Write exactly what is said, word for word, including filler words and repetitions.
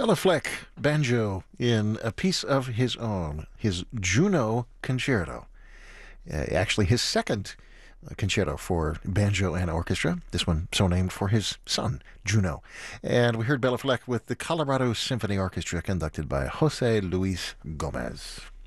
Bela Fleck, banjo in A Piece of His Own, his Juno Concerto. Uh, actually, his second uh, concerto for banjo and orchestra. This one so named for his son, Juno. And we heard Bela Fleck with the Colorado Symphony Orchestra conducted by Jose Luis Gomez.